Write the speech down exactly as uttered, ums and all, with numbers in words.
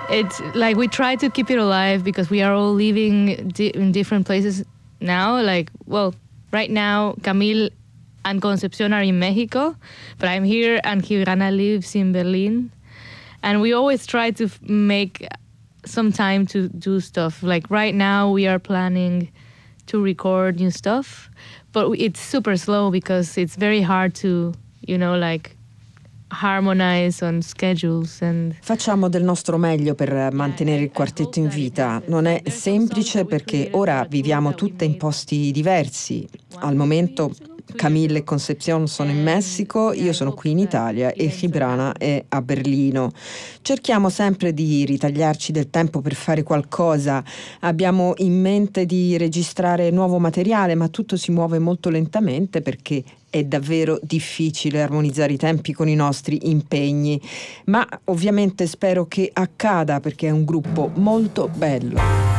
it's like we try to keep it alive because we are all living di- in different places now. Like, well, right now, Camille and Concepcion are in Mexico, but I'm here and Gibrana lives in Berlin. And we always try to f- make some time to do stuff. Like right now we are planning to record new stuff, but it's super slow because it's very hard to, you know, like harmonize on schedules and... Facciamo del nostro meglio per mantenere il quartetto in vita. Non è semplice perché ora viviamo tutte in posti diversi. Al momento Camille e Concepcion sono in Messico, io sono qui in Italia e Gibrana è a Berlino. Cerchiamo sempre di ritagliarci del tempo per fare qualcosa. Abbiamo in mente di registrare nuovo materiale, ma tutto si muove molto lentamente perché è davvero difficile armonizzare i tempi con i nostri impegni. Ma ovviamente spero che accada perché è un gruppo molto bello.